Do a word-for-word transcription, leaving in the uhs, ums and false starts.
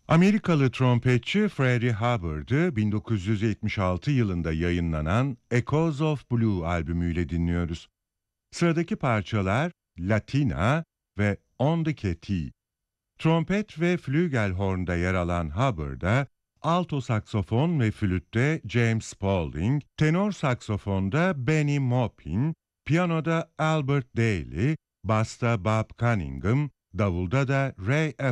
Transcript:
Amerikalı trompetçi Freddie Hubbard'ı bin dokuz yüz yetmiş altı yılında yayınlanan Echoes of Blue albümüyle dinliyoruz. Sıradaki parçalar Latina ve On the Key. Trompet ve flügelhorn'da yer alan Hubbard'a, alto saksofon ve flütte James Spaulding, tenor saksofonda Benny Maupin, piyanoda Albert Daly, basta Bob Cunningham, davulda da Ray